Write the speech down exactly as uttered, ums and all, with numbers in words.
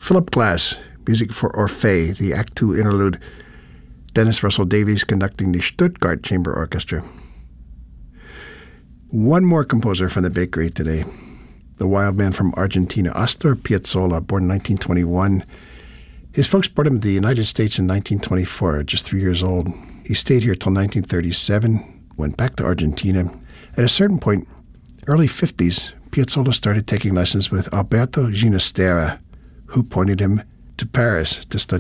Philip Glass, music for Orphée, the Act Two interlude. Dennis Russell Davies conducting the Stuttgart Chamber Orchestra. One more composer from the bakery today. The wild man from Argentina, Astor Piazzolla, born in nineteen twenty-one. His folks brought him to the United States in nineteen twenty-four, just three years old. He stayed here till nineteen thirty-seven, went back to Argentina. At a certain point, early fifties, Piazzolla started taking lessons with Alberto Ginastera, who pointed him to Paris to study